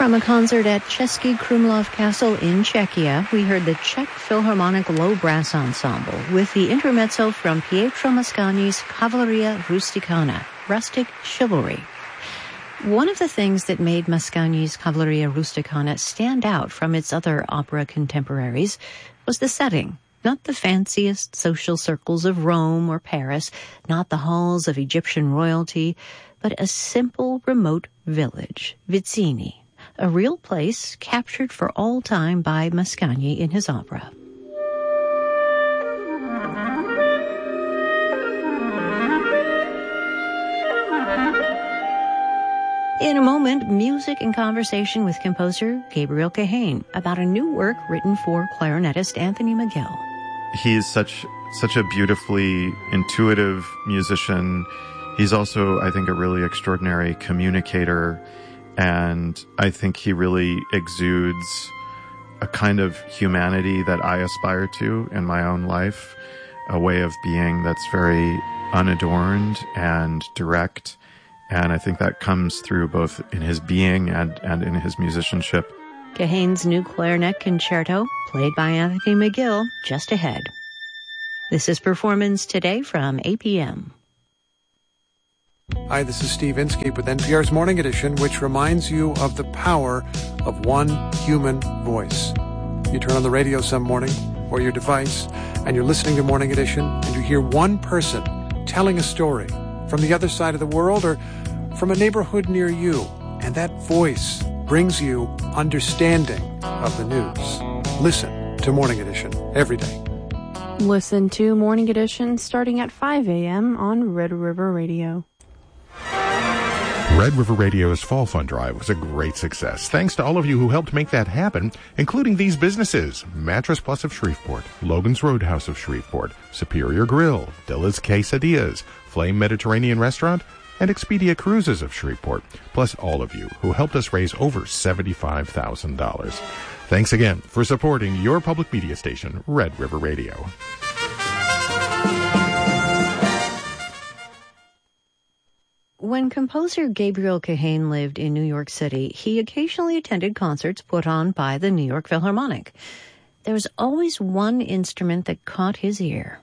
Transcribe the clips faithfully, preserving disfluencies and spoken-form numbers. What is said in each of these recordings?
From a concert at Český Krumlov Castle in Czechia, we heard the Czech Philharmonic Low Brass Ensemble with the intermezzo from Pietro Mascagni's Cavalleria Rusticana, Rustic Chivalry. One of the things that made Mascagni's Cavalleria Rusticana stand out from its other opera contemporaries was the setting. Not the fanciest social circles of Rome or Paris, not the halls of Egyptian royalty, but a simple, remote village, Vizzini, a real place captured for all time by Mascagni in his opera. In a moment, music and conversation with composer Gabriel Kahane about a new work written for clarinetist Anthony McGill. He's such such a beautifully intuitive musician. He's also, I think, a really extraordinary communicator, and I think he really exudes a kind of humanity that I aspire to in my own life, a way of being that's very unadorned and direct, and I think that comes through both in his being and, and in his musicianship. Kahane's new clarinet concerto, played by Anthony McGill, just ahead. This is Performance Today from A P M. Hi, this is Steve Inskeep with N P R's Morning Edition, which reminds you of the power of one human voice. You turn on the radio some morning or your device, and you're listening to Morning Edition, and you hear one person telling a story from the other side of the world or from a neighborhood near you, and that voice brings you understanding of the news. Listen to Morning Edition every day. Listen to Morning Edition starting at five a.m. on Red River Radio. Red River Radio's Fall Fund Drive was a great success, thanks to all of you who helped make that happen, including these businesses: Mattress Plus of Shreveport, Logan's Roadhouse of Shreveport, Superior Grill, Dilla's Quesadillas, Flame Mediterranean Restaurant, and Expedia Cruises of Shreveport, plus all of you who helped us raise over seventy-five thousand dollars. Thanks again for supporting your public media station, Red River Radio. When composer Gabriel Kahane lived in New York City, he occasionally attended concerts put on by the New York Philharmonic. There was always one instrument that caught his ear.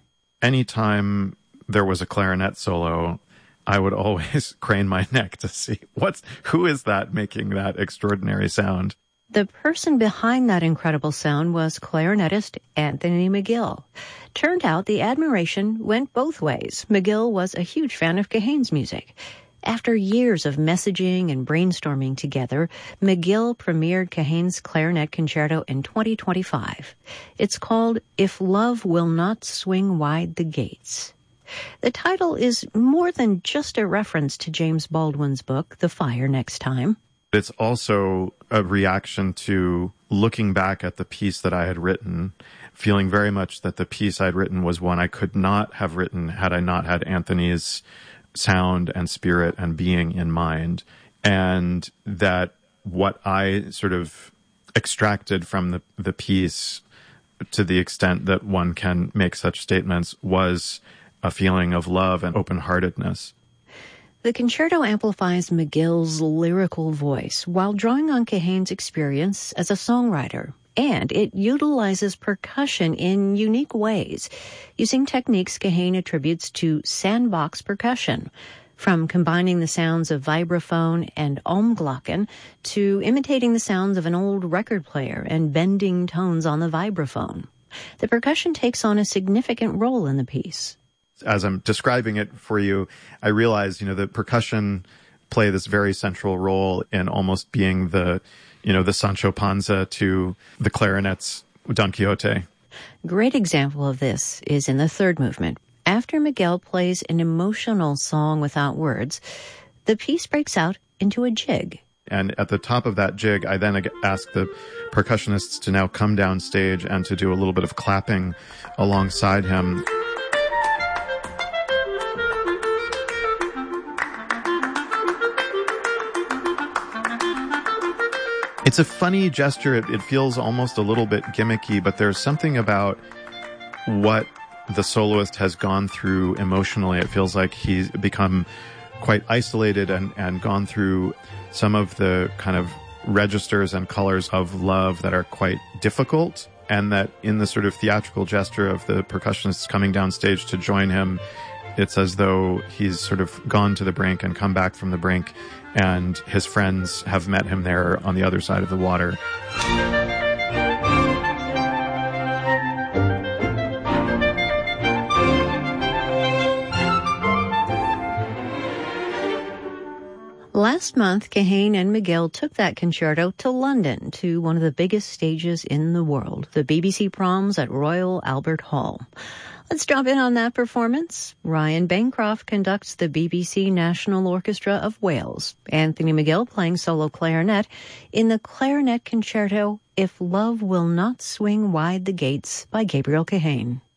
Anytime there was a clarinet solo, I would always crane my neck to see what's who is that making that extraordinary sound. The person behind that incredible sound was clarinetist Anthony McGill. Turned out the admiration went both ways. McGill was a huge fan of Kahane's music. After years of messaging and brainstorming together, McGill premiered Kahane's clarinet concerto in twenty twenty-five. It's called If Love Will Not Swing Wide the Gates. The title is more than just a reference to James Baldwin's book, The Fire Next Time. It's also a reaction to looking back at the piece that I had written, feeling very much that the piece I'd written was one I could not have written had I not had Anthony's sound and spirit and being in mind, and that what I sort of extracted from the, the piece, to the extent that one can make such statements, was a feeling of love and open-heartedness. The concerto amplifies McGill's lyrical voice while drawing on Kahane's experience as a songwriter, and it utilizes percussion in unique ways, using techniques Kahane attributes to sandbox percussion, from combining the sounds of vibraphone and Omglocken to imitating the sounds of an old record player and bending tones on the vibraphone. The percussion takes on a significant role in the piece. As I'm describing it for you, I realize, you know, that percussion play this very central role in almost being the, you know, the Sancho Panza to the clarinet's Don Quixote. Great example of this is in the third movement. After McGill plays an emotional song without words, the piece breaks out into a jig. And at the top of that jig, I then ask the percussionists to now come down stage and to do a little bit of clapping alongside him. It's a funny gesture. It, it feels almost a little bit gimmicky, but there's something about what the soloist has gone through emotionally. It feels like he's become quite isolated and, and gone through some of the kind of registers and colors of love that are quite difficult, and that in the sort of theatrical gesture of the percussionists coming down stage to join him, it's as though he's sort of gone to the brink and come back from the brink, and his friends have met him there on the other side of the water. Last month, Kahane and Miguel took that concerto to London, to one of the biggest stages in the world, the B B C Proms at Royal Albert Hall. Let's drop in on that performance. Ryan Bancroft conducts the B B C National Orchestra of Wales. Anthony Miguel playing solo clarinet in the clarinet concerto, If Love Will Not Swing Wide the Gates by Gabriel Kahane.